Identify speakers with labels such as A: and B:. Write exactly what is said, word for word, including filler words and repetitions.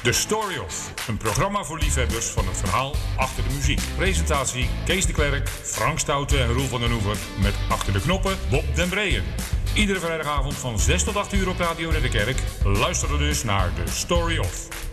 A: The Story Of, een programma voor liefhebbers van het verhaal achter de muziek. Presentatie Kees de Klerk, Frank Stoute en Roel van den Oever met achter de knoppen Bob den Breyen. Iedere vrijdagavond van zes tot acht uur op Radio de Kerk. Luister dus naar The Story Of.